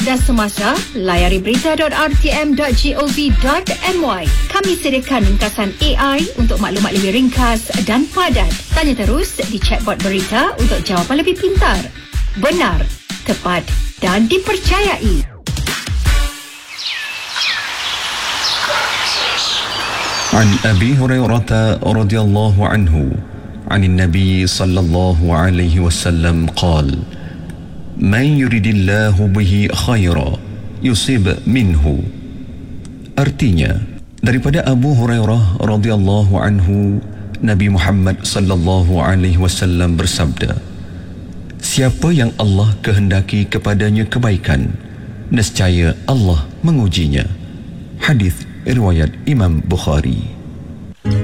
dan semasa, layari berita.rtm.gov.my. Kami sediakan ringkasan AI untuk maklumat lebih ringkas dan padat. Tanya terus di chatbot berita untuk jawapan lebih pintar, benar, tepat dan dipercayai. عن أبي هريرة رضي الله عنه عن النبي صلى الله عليه وسلم قال: من يريد الله به خيرا يصيب منه. Artinya, daripada Abu Hurairah radhiyallahu anhu, Nabi Muhammad sallallahu alaihi wasallam bersabda, siapa yang Allah kehendaki kepadanya kebaikan, nescaya Allah mengujinya. Hadis riwayat Imam Bukhari.